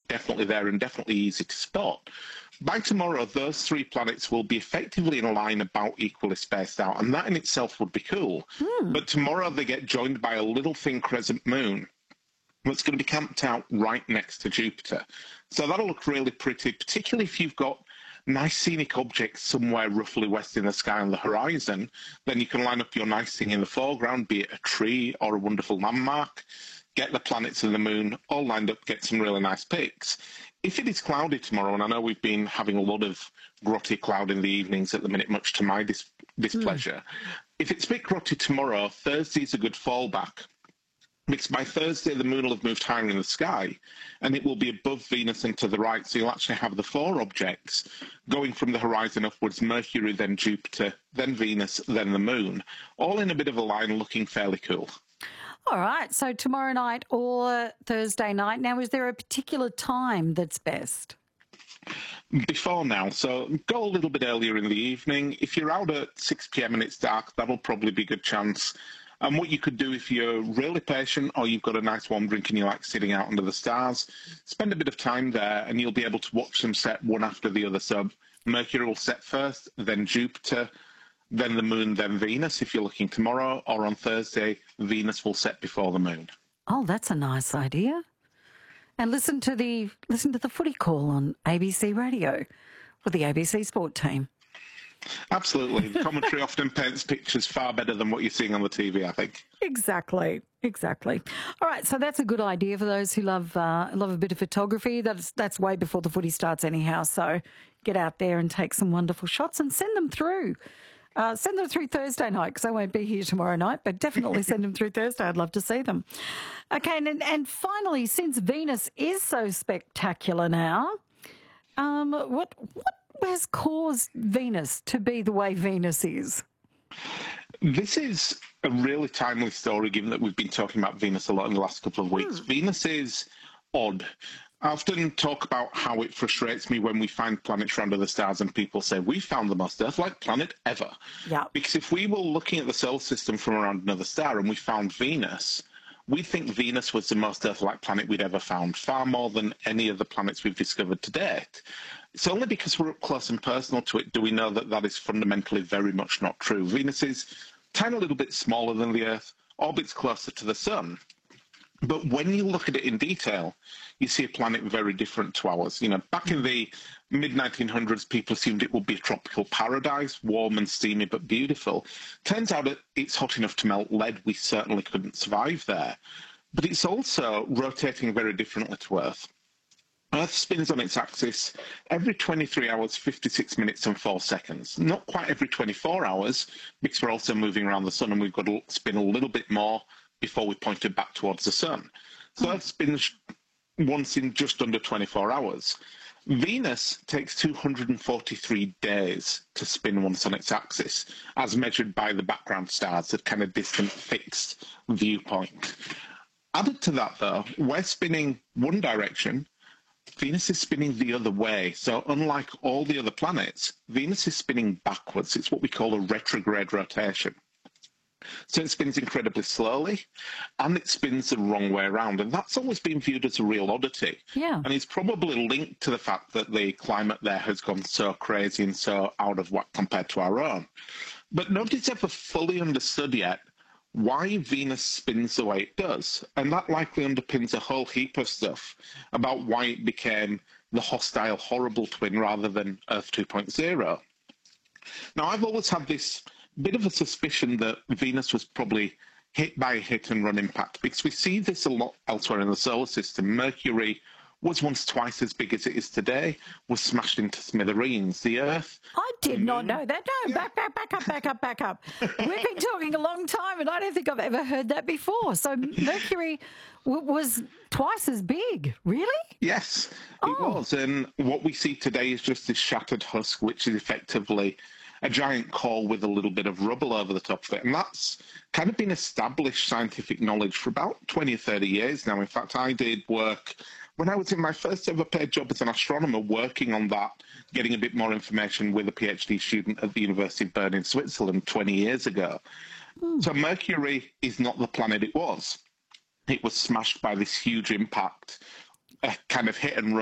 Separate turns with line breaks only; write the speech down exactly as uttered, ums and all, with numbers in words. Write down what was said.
definitely there and definitely easy to spot. By tomorrow, those three planets will be effectively in a line about equally spaced out, and that in itself would be cool.
Hmm.
But tomorrow they get joined by a little thin crescent moon that's going to be camped out right next to Jupiter. So that'll look really pretty, particularly if you've got nice scenic objects somewhere roughly west in the sky on the horizon. Then you can line up your nice thing in the foreground, be it a tree or a wonderful landmark, get the planets and the moon all lined up, get some really nice pics. If it is cloudy tomorrow, and I know we've been having a lot of grotty cloud in the evenings at the minute, much to my dis displeasure, mm. if it's a bit grotty tomorrow, Thursday's a good fallback. Because by Thursday, the moon will have moved higher in the sky, and it will be above Venus and to the right, so you'll actually have the four objects going from the horizon upwards: Mercury, then Jupiter, then Venus, then the moon, all in a bit of a line, looking fairly cool.
All right, so tomorrow night or Thursday night. Now, is there a particular time that's best?
Before now, so go a little bit earlier in the evening. If you're out at six p m and it's dark, that'll probably be a good chance. And what you could do if you're really patient or you've got a nice warm drink and you like sitting out under the stars, spend a bit of time there and you'll be able to watch them set one after the other. So Mercury will set first, then Jupiter, then the moon, then Venus if you're looking tomorrow, or on Thursday, Venus will set before the moon.
Oh, that's a nice idea. And listen to the listen to the footy call on A B C Radio with the A B C Sport team.
Absolutely. The commentary often paints pictures far better than what you're seeing on the T V, I think.
Exactly, exactly. All right, so that's a good idea for those who love uh, love a bit of photography. That's that's way before the footy starts anyhow, so get out there and take some wonderful shots and send them through. Uh, send them through Thursday night, because I won't be here tomorrow night, but definitely send them through Thursday. I'd love to see them. Okay, and, and finally, since Venus is so spectacular now, um, what what has caused Venus to be the way Venus is?
This is a really timely story, given that we've been talking about Venus a lot in the last couple of weeks. Hmm. Venus is odd. I often talk about how it frustrates me when we find planets around other stars and people say, we found the most Earth-like planet ever.
Yeah.
Because if we were looking at the solar system from around another star and we found Venus, we think Venus was the most Earth-like planet we'd ever found, far more than any of the planets we've discovered to date. It's only because we're up close and personal to it do we know that that is fundamentally very much not true. Venus is a tiny little bit smaller than the Earth, orbits closer to the Sun. But when you look at it in detail, you see a planet very different to ours. You know, back in the mid nineteen hundreds, people assumed it would be a tropical paradise, warm and steamy but beautiful. Turns out that it's hot enough to melt lead. We certainly couldn't survive there. But it's also rotating very differently to Earth. Earth spins on its axis every twenty-three hours, fifty-six minutes and four seconds. Not quite every twenty-four hours, because we're also moving around the Sun and we've got to spin a little bit more before we point it back towards the Sun. So mm. Earth spins once in just under twenty-four hours. Venus takes two hundred forty-three days to spin once on its axis, as measured by the background stars, that kind of distant fixed viewpoint. Added to that, though, we're spinning one direction, Venus is spinning the other way. So unlike all the other planets, Venus is spinning backwards. It's what we call a retrograde rotation. So it spins incredibly slowly, and it spins the wrong way around. And that's always been viewed as a real oddity.
Yeah.
And it's probably linked to the fact that the climate there has gone so crazy and so out of whack compared to our own. But nobody's ever fully understood yet why Venus spins the way it does. And that likely underpins a whole heap of stuff about why it became the hostile, horrible twin rather than Earth two point oh. Now, I've always had this bit of a suspicion that Venus was probably hit by a hit-and-run impact, because we see this a lot elsewhere in the solar system. Mercury was once twice as big as it is today, was smashed into smithereens. The Earth...
I did not know that. No, yeah. back, back, back up, back up, back up. We've been talking a long time, and I don't think I've ever heard that before. So Mercury w was twice as big, really?
Yes,
oh.
it was. And what we see today is just this shattered husk, which is effectively a giant core with a little bit of rubble over the top of it. And that's kind of been established scientific knowledge for about twenty or thirty years now. In fact, I did work when I was in my first ever paid job as an astronomer, working on that, getting a bit more information with a PhD student at the University of Bern in Switzerland twenty years ago. Mm. So Mercury is not the planet it was. It was smashed by this huge impact, a kind of hit and run.